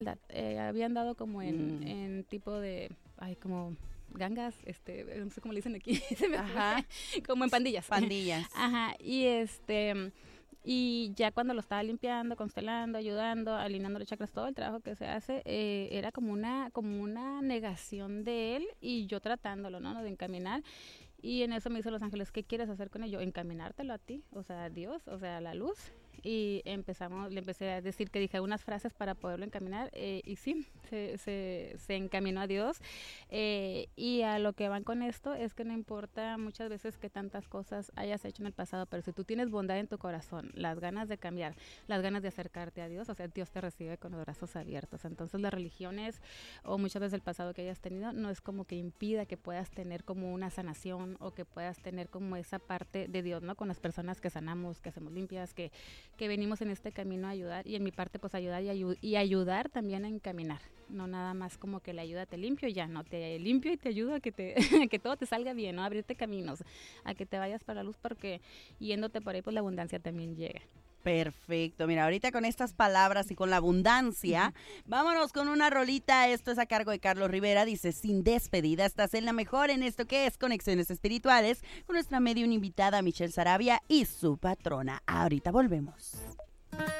habían dado como en tipo de, como gangas, no sé cómo le dicen aquí, se me Ajá. fue, como en pandillas. Pandillas. Ajá, y ya cuando lo estaba limpiando, constelando, ayudando, alineando los chakras, todo el trabajo que se hace, era como una negación de él y yo tratándolo, ¿no? De encaminar. Y en eso me dice Los Ángeles, ¿qué quieres hacer con ello? Encaminártelo a ti, o sea, a Dios, o sea, a la luz. Y le empecé a decir que dije unas frases para poderlo encaminar, y sí, se encaminó a Dios. Y a lo que van con esto es que no importa muchas veces que tantas cosas hayas hecho en el pasado, pero si tú tienes bondad en tu corazón, las ganas de cambiar, las ganas de acercarte a Dios, o sea, Dios te recibe con los brazos abiertos. Entonces las religiones o muchas veces el pasado que hayas tenido no es como que impida que puedas tener como una sanación o que puedas tener como esa parte de Dios, ¿no? Con las personas que sanamos, que hacemos limpias, que venimos en este camino a ayudar, y en mi parte pues ayudar y ayudar también a encaminar, no nada más como que la ayuda te limpio y ya, no, te limpio y te ayudo a que que todo te salga bien, ¿no? Abrirte caminos, a que te vayas para la luz, porque yéndote por ahí pues la abundancia también llega. Perfecto, mira, ahorita con estas palabras y con la abundancia, vámonos con una rolita. Esto es a cargo de Carlos Rivera, dice: sin despedida, estás en la mejor en esto que es Conexiones Espirituales, con nuestra medium invitada Michelle Saravia y su patrona. Ahorita volvemos.